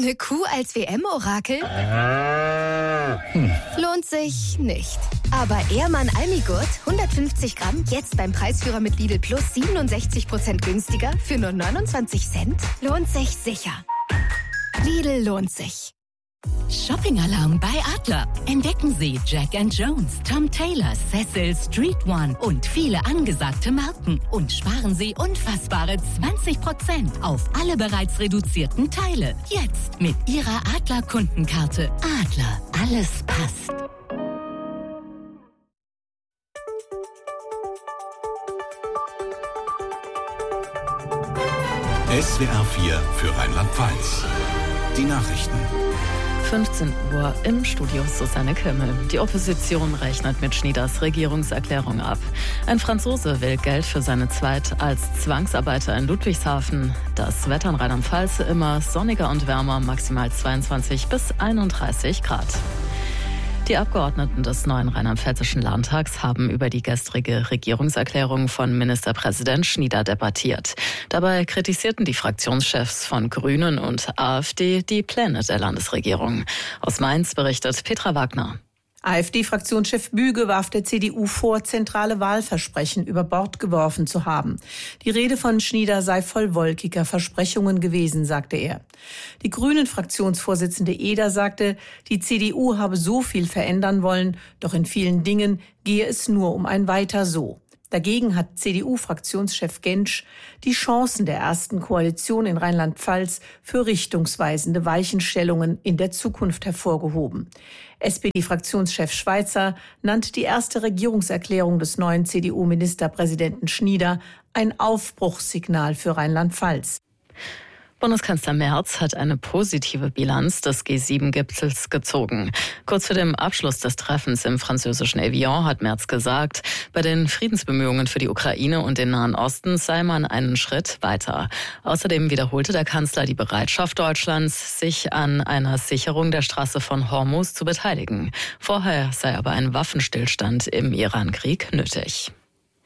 Eine Kuh als WM-Orakel? Lohnt sich nicht. Aber Ehrmann Almigurt, 150 Gramm, jetzt beim Preisführer mit Lidl Plus 67% günstiger für nur 29 Cent? Lohnt sich sicher. Lidl lohnt sich. Shopping-Alarm bei Adler. Entdecken Sie Jack & Jones, Tom Taylor, Cecil, Street One und viele angesagte Marken. Und sparen Sie unfassbare 20% auf alle bereits reduzierten Teile. Jetzt mit Ihrer Adler-Kundenkarte. Adler, alles passt. SWR 4 für Rheinland-Pfalz. Die Nachrichten. 15 Uhr im Studio Susanne Kimmel. Die Opposition rechnet mit Schnieders Regierungserklärung ab. Ein Franzose will Geld für seine Zeit als Zwangsarbeiter in Ludwigshafen. Das Wetter in Rheinland-Pfalz immer sonniger und wärmer, maximal 22 bis 31 Grad. Die Abgeordneten des neuen Rheinland-Pfälzischen Landtags haben über die gestrige Regierungserklärung von Ministerpräsident Schnieder debattiert. Dabei kritisierten die Fraktionschefs von Grünen und AfD die Pläne der Landesregierung. Aus Mainz berichtet Petra Wagner. AfD-Fraktionschef Büge warf der CDU vor, zentrale Wahlversprechen über Bord geworfen zu haben. Die Rede von Schnieder sei voll wolkiger Versprechungen gewesen, sagte er. Die Grünen-Fraktionsvorsitzende Eder sagte, die CDU habe so viel verändern wollen, doch in vielen Dingen gehe es nur um ein Weiter so. Dagegen hat CDU-Fraktionschef Gentsch die Chancen der ersten Koalition in Rheinland-Pfalz für richtungsweisende Weichenstellungen in der Zukunft hervorgehoben. SPD-Fraktionschef Schweizer nannte die erste Regierungserklärung des neuen CDU-Ministerpräsidenten Schnieder ein Aufbruchssignal für Rheinland-Pfalz. Bundeskanzler Merz hat eine positive Bilanz des G7-Gipfels gezogen. Kurz vor dem Abschluss des Treffens im französischen Evian hat Merz gesagt, bei den Friedensbemühungen für die Ukraine und den Nahen Osten sei man einen Schritt weiter. Außerdem wiederholte der Kanzler die Bereitschaft Deutschlands, sich an einer Sicherung der Straße von Hormuz zu beteiligen. Vorher sei aber ein Waffenstillstand im Iran-Krieg nötig.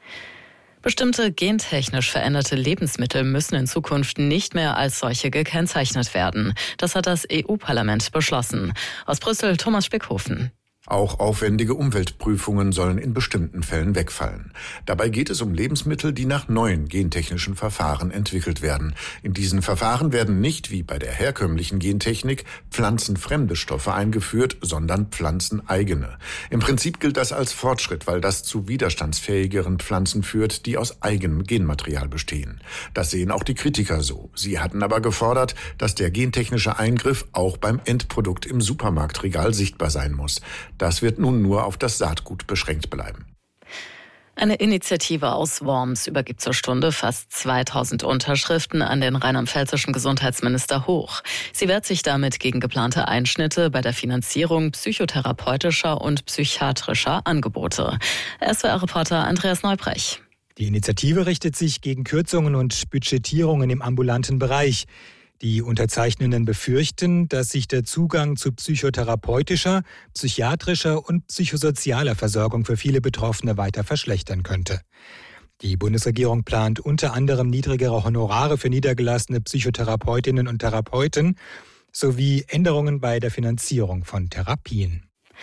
Bestimmte gentechnisch veränderte Lebensmittel müssen in Zukunft nicht mehr als solche gekennzeichnet werden. Das hat das EU-Parlament beschlossen. Aus Brüssel Thomas Spickhofen. Auch aufwendige Umweltprüfungen sollen in bestimmten Fällen wegfallen. Dabei geht es um Lebensmittel, die nach neuen gentechnischen Verfahren entwickelt werden. In diesen Verfahren werden nicht, wie bei der herkömmlichen Gentechnik, pflanzenfremde Stoffe eingeführt, sondern pflanzeneigene. Im Prinzip gilt das als Fortschritt, weil das zu widerstandsfähigeren Pflanzen führt, die aus eigenem Genmaterial bestehen. Das sehen auch die Kritiker so. Sie hatten aber gefordert, dass der gentechnische Eingriff auch beim Endprodukt im Supermarktregal sichtbar sein muss. Das wird nun nur auf das Saatgut beschränkt bleiben. Eine Initiative aus Worms übergibt zur Stunde fast 2000 Unterschriften an den rheinland-pfälzischen Gesundheitsminister Hoch. Sie wehrt sich damit gegen geplante Einschnitte bei der Finanzierung psychotherapeutischer und psychiatrischer Angebote. SWR-Reporter Andreas Neubrech. Die Initiative richtet sich gegen Kürzungen und Budgetierungen im ambulanten Bereich. Die Unterzeichnenden befürchten, dass sich der Zugang zu psychotherapeutischer, psychiatrischer und psychosozialer Versorgung für viele Betroffene weiter verschlechtern könnte. Die Bundesregierung plant unter anderem niedrigere Honorare für niedergelassene Psychotherapeutinnen und Therapeuten sowie Änderungen bei der Finanzierung von Therapien.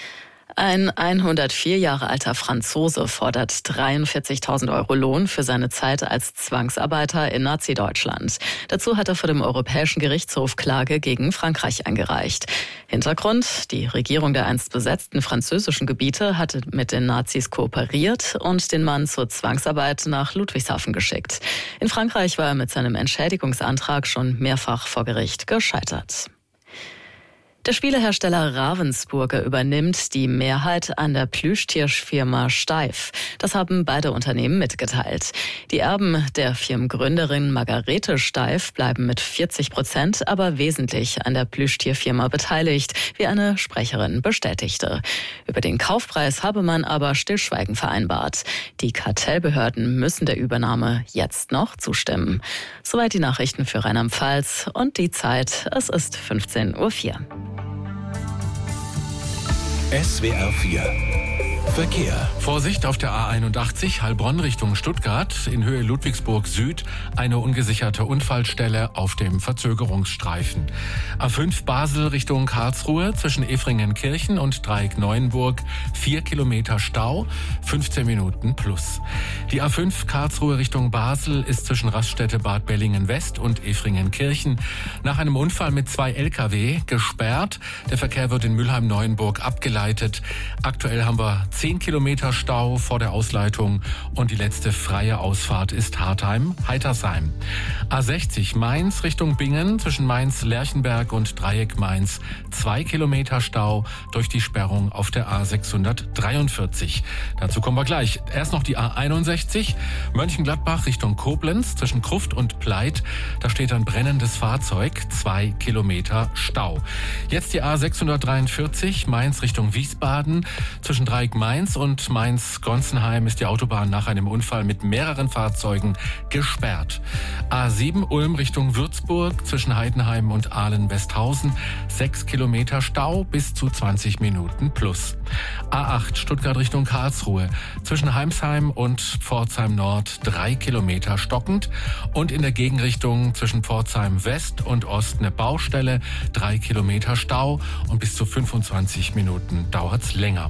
Ein 104 Jahre alter Franzose fordert 43.000 € Lohn für seine Zeit als Zwangsarbeiter in Nazi-Deutschland. Dazu hat er vor dem Europäischen Gerichtshof Klage gegen Frankreich eingereicht. Hintergrund: Die Regierung der einst besetzten französischen Gebiete hatte mit den Nazis kooperiert und den Mann zur Zwangsarbeit nach Ludwigshafen geschickt. In Frankreich war er mit seinem Entschädigungsantrag schon mehrfach vor Gericht gescheitert. Der Spielehersteller Ravensburger übernimmt die Mehrheit an der Plüschtierfirma Steiff. Das haben beide Unternehmen mitgeteilt. Die Erben der Firmengründerin Margarete Steiff bleiben mit 40%, aber wesentlich an der Plüschtierfirma beteiligt, wie eine Sprecherin bestätigte. Über den Kaufpreis habe man aber Stillschweigen vereinbart. Die Kartellbehörden müssen der Übernahme jetzt noch zustimmen. Soweit die Nachrichten für Rheinland-Pfalz und die Zeit. Es ist 15:04 Uhr. SWR 4 Verkehr. Vorsicht auf der A81 Heilbronn Richtung Stuttgart in Höhe Ludwigsburg Süd. Eine ungesicherte Unfallstelle auf dem Verzögerungsstreifen. A5 Basel Richtung Karlsruhe zwischen Efringenkirchen und Dreieck-Neuenburg. 4 Kilometer Stau, 15 Minuten plus. Die A5 Karlsruhe Richtung Basel ist zwischen Raststätte Bad Bellingen-West und Efringenkirchen nach einem Unfall mit 2 Lkw gesperrt. Der Verkehr wird in Mülheim-Neuenburg abgeleitet. Aktuell haben wir 10 Kilometer Stau vor der Ausleitung und die letzte freie Ausfahrt ist Hartheim-Heitersheim. A60 Mainz Richtung Bingen zwischen Mainz-Lerchenberg und Dreieck Mainz 2 Kilometer Stau durch die Sperrung auf der A643. Dazu kommen wir gleich. Erst noch die A61 Mönchengladbach Richtung Koblenz zwischen Kruft und Pleit. Da steht ein brennendes Fahrzeug, 2 Kilometer Stau. Jetzt die A643 Mainz Richtung Wiesbaden zwischen Dreieck Mainz und Mainz-Gonzenheim ist die Autobahn nach einem Unfall mit mehreren Fahrzeugen gesperrt. A7 Ulm Richtung Würzburg zwischen Heidenheim und Ahlen-Westhausen 6 Kilometer Stau bis zu 20 Minuten plus. A8 Stuttgart Richtung Karlsruhe zwischen Heimsheim und Pforzheim Nord 3 Kilometer stockend und in der Gegenrichtung zwischen Pforzheim West und Ost eine Baustelle 3 Kilometer Stau und bis zu 25 Minuten dauert's länger.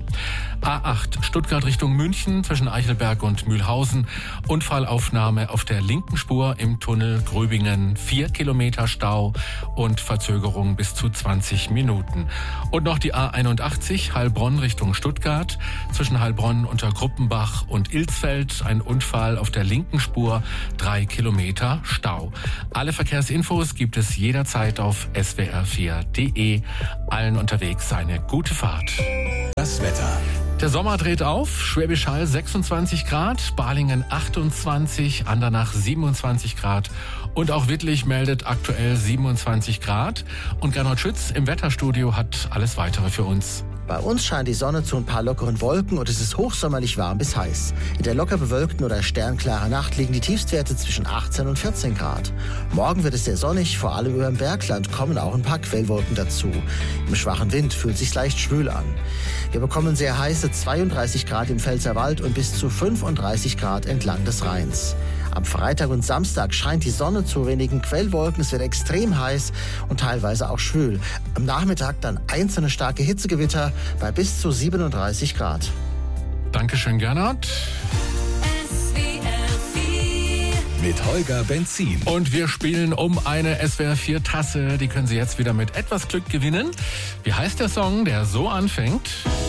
A8 Stuttgart Richtung München zwischen Eichelberg und Mühlhausen. Unfallaufnahme auf der linken Spur im Tunnel Gröbingen. 4 Kilometer Stau und Verzögerung bis zu 20 Minuten. Und noch die A81 Heilbronn Richtung Stuttgart zwischen Heilbronn unter Gruppenbach und Ilsfeld. Ein Unfall auf der linken Spur. 3 Kilometer Stau. Alle Verkehrsinfos gibt es jederzeit auf swr4.de. Allen unterwegs eine gute Fahrt. Das Wetter. Der Sommer dreht auf, Schwäbisch Hall 26 Grad, Balingen 28, Andernach 27 Grad und auch Wittlich meldet aktuell 27 Grad. Und Gernot Schütz im Wetterstudio hat alles Weitere für uns. Bei uns scheint die Sonne zu ein paar lockeren Wolken und es ist hochsommerlich warm bis heiß. In der locker bewölkten oder sternklaren Nacht liegen die Tiefstwerte zwischen 18 und 14 Grad. Morgen wird es sehr sonnig, vor allem über dem Bergland kommen auch ein paar Quellwolken dazu. Im schwachen Wind fühlt es sich leicht schwül an. Wir bekommen sehr heiße 32 Grad im Pfälzerwald und bis zu 35 Grad entlang des Rheins. Am Freitag und Samstag scheint die Sonne zu wenigen Quellwolken. Es wird extrem heiß und teilweise auch schwül. Am Nachmittag dann einzelne starke Hitzegewitter bei bis zu 37 Grad. Dankeschön, Gernot. Mit Holger Benzin. Und wir spielen um eine SWR4-Tasse. Die können Sie jetzt wieder mit etwas Glück gewinnen. Wie heißt der Song, der so anfängt?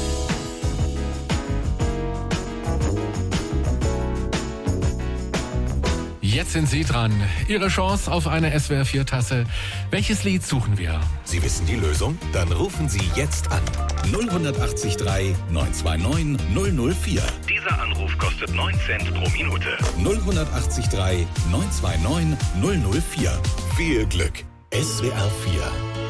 Jetzt sind Sie dran. Ihre Chance auf eine SWR4-Tasse. Welches Lied suchen wir? Sie wissen die Lösung? Dann rufen Sie jetzt an. 0183 929 004. Dieser Anruf kostet 9 Cent pro Minute. 0183 929 004. Viel Glück. SWR4